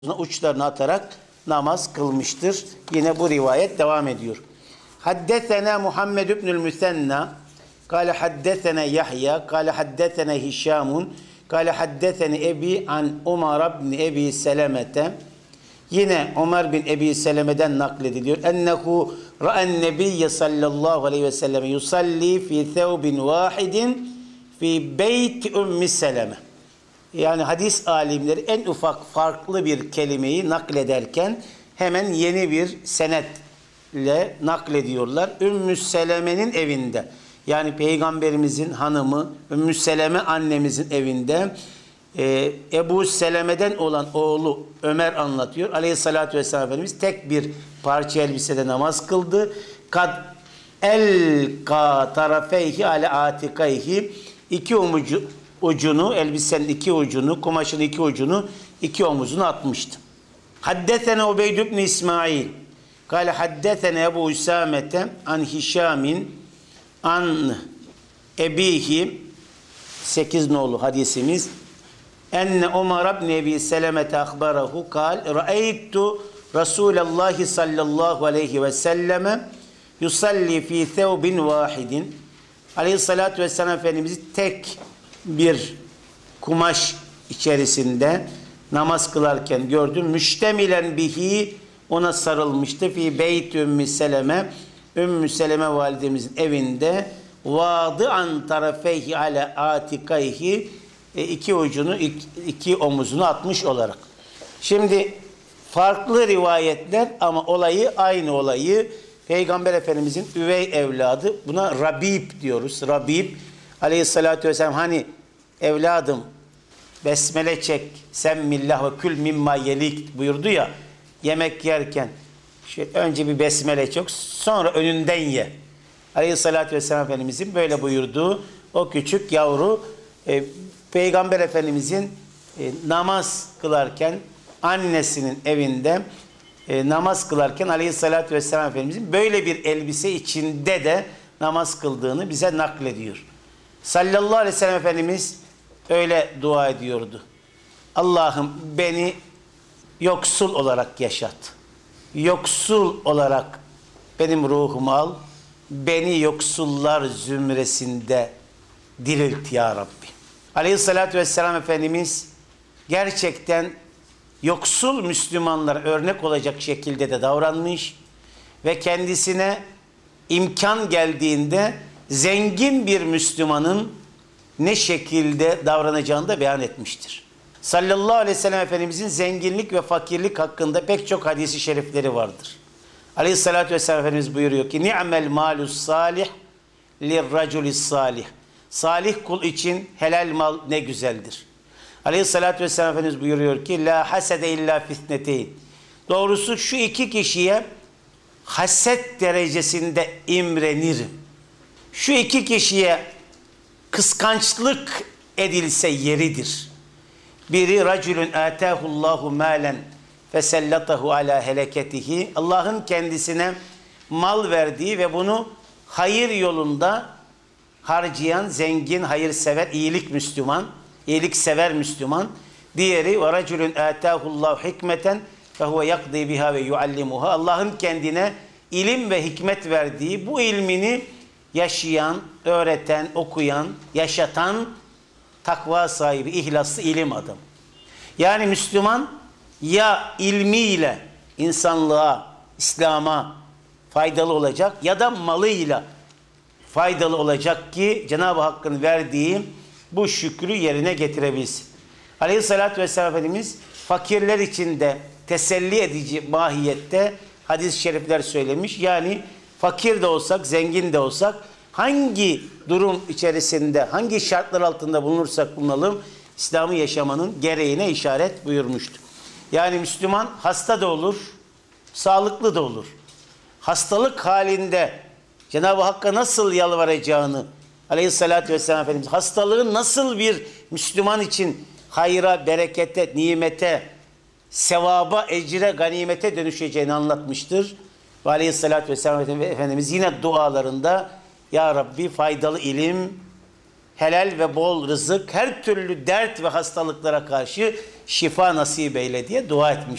uçlarını atarak namaz kılmıştır. Yine bu rivayet devam ediyor. Haddesena Muhammed ibnül Müsenna kâle haddesena Yahya kâle haddesena Hişamun kâle haddesena Ebi an Umar ibn Ebi Selemete. Yine Ömer bin Ebi Seleme'den naklediliyor. Ennehu ra'en nebiyye sallallahu aleyhi ve sellem yusalli fi thawbin vahidin fi beyti Ümmü Seleme. Yani hadis alimleri en ufak farklı bir kelimeyi naklederken hemen yeni bir senetle naklediyorlar. Ümmü Seleme'nin evinde, yani Peygamberimizin hanımı Ümmü Seleme annemizin evinde Ebu Seleme'den olan oğlu Ömer anlatıyor. Aleyhissalatü vesselam Efendimiz tek bir parça elbisede namaz kıldı. Kad elka tarafeyhi ale atikayhi, iki ucunu, elbisenin iki ucunu, kumaşın iki ucunu, iki omuzuna atmıştı. Haddesene Ubeyd ibn İsmail kâle haddesene Ebu Üsamete an Hişamin an ebihi, 8 nolu hadisimiz. Enne Umar ibn Ebi Selemete akbarahu kâl ra'eytu Resulallah sallallahu aleyhi ve selleme yusalli fi thawbin vahidin. Aleyhissalatü vesselam Efendimiz'i tek bir kumaş içerisinde namaz kılarken gördüm. Müştemilen bihi, ona sarılmıştı. Fi beyt Ümmü Seleme, Ümmü Seleme validemizin evinde. Vâdı'an tarafeyhi ale atikayhi, iki ucunu, iki omuzunu atmış olarak. Şimdi farklı rivayetler ama olayı aynı olayı. Peygamber Efendimizin üvey evladı, buna Rabib diyoruz. Rabib Aleyhissalatü vesselam hani evladım besmele çek, semmillah ve kül mimma yelik buyurdu ya, yemek yerken önce bir besmele çek, sonra önünden ye. Aleyhissalatü vesselam Efendimizin böyle buyurduğu o küçük yavru Peygamber Efendimizin namaz kılarken annesinin evinde namaz kılarken Aleyhissalatü vesselam Efendimizin böyle bir elbise içinde de namaz kıldığını bize naklediyor. Sallallahu aleyhi ve sellem Efendimiz öyle dua ediyordu. Allah'ım beni yoksul olarak yaşat. Yoksul olarak benim ruhumu al. Beni yoksullar zümresinde dirilt ya Rabbi. Aleyhissalatü vesselam Efendimiz gerçekten yoksul Müslümanlara örnek olacak şekilde de davranmış ve kendisine imkan geldiğinde zengin bir Müslümanın ne şekilde davranacağını da beyan etmiştir. Sallallahu aleyhi ve sellem Efendimizin zenginlik ve fakirlik hakkında pek çok hadisi şerifleri vardır. Aleyhissalatü vesselam Efendimiz buyuruyor ki ni'mel malus salih lirraculis salih. Salih kul için helal mal ne güzeldir. Aleyhissalatü vesselam Efendimiz buyuruyor ki la hasede illa fitneteyn. Doğrusu şu iki kişiye haset derecesinde imrenirim. Şu iki kişiye kıskançlık edilse yeridir. Biri racülün âtâhullahu mâlen fesellatahu alâ heleketihi. Allah'ın kendisine mal verdiği ve bunu hayır yolunda harcayan zengin, hayırsever, iyilik Müslüman, iyiliksever Müslüman. Diğeri ve racülün âtâhullahu hikmeten fehuve yakdî biha ve yuallimuha. Allah'ın kendine ilim ve hikmet verdiği, bu ilmini yaşayan, öğreten, okuyan, yaşatan takva sahibi, ihlaslı ilim adamı. Yani Müslüman ya ilmiyle insanlığa, İslam'a faydalı olacak ya da malıyla faydalı olacak ki Cenab-ı Hakk'ın verdiği bu şükrü yerine getirebilsin. Aleyhissalatü vesselam Efendimiz fakirler için de teselli edici mahiyette hadis-i şerifler söylemiş. Yani fakir de olsak, zengin de olsak, hangi durum içerisinde, hangi şartlar altında bulunursak bulunalım, İslam'ı yaşamanın gereğine işaret buyurmuştu. Yani Müslüman hasta da olur, sağlıklı da olur. Hastalık halinde Cenab-ı Hakk'a nasıl yalvaracağını Aleyhissalatü vesselam Efendimiz hastalığın nasıl bir Müslüman için hayra, berekete, nimete, sevaba, ecre, ganimete dönüşeceğini anlatmıştır. Ve Aleyhissalatü vesselam Efendimiz yine dualarında ya Rabbi faydalı ilim, helal ve bol rızık, her türlü dert ve hastalıklara karşı şifa nasip eyle diye dua etmiş.